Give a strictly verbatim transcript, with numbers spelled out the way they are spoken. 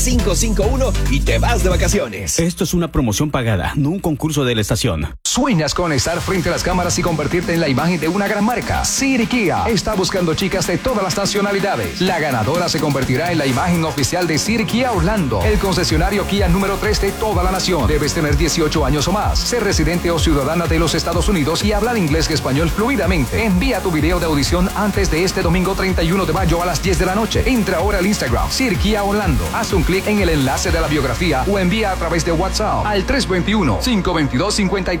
cinco cinco uno y te vas de vacaciones. Esto es una promoción pagada, no un concurso de la estación. ¿Sueñas con estar frente a las cámaras y convertirte en la imagen de una gran marca? Siri Kia está buscando chicas de todas las nacionalidades. La ganadora se convertirá en la imagen oficial de Siri Kia Orlando, el concesionario Kia número tres de toda la nación. Debes tener dieciocho años o más, ser residente o ciudadana de los Estados Unidos y hablar inglés y español fluidamente. Envía tu video de audición antes de este domingo treinta y uno de mayo a las diez de la noche. Entra ahora al Instagram Siri Kia Orlando. Haz un clic en el enlace de la biografía o envía a través de WhatsApp al tres dos uno, cinco dos dos, cinco